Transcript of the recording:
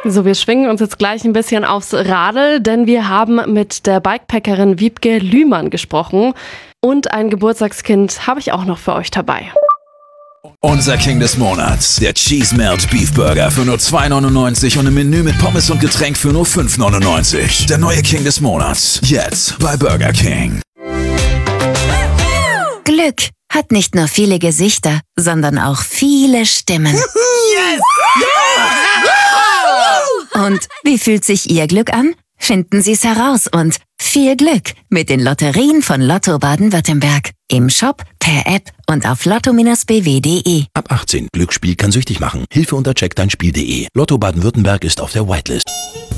So, wir schwingen uns jetzt gleich ein bisschen aufs Radl, denn wir haben mit der Bikepackerin Wiebke Lühmann gesprochen. Und ein Geburtstagskind habe ich auch noch für euch dabei. Unser King des Monats, der Cheese Melt Beef Burger für nur 2,99 und ein Menü mit Pommes und Getränk für nur 5,99. Der neue King des Monats, jetzt bei Burger King. Glück hat nicht nur viele Gesichter, sondern auch viele Stimmen. Yes! Und wie fühlt sich Ihr Glück an? Finden Sie es heraus und viel Glück mit den Lotterien von Lotto Baden-Württemberg. Im Shop, per App und auf lotto-bw.de. Ab 18. Glücksspiel kann süchtig machen. Hilfe unter checkdeinspiel.de. Lotto Baden-Württemberg ist auf der Whitelist.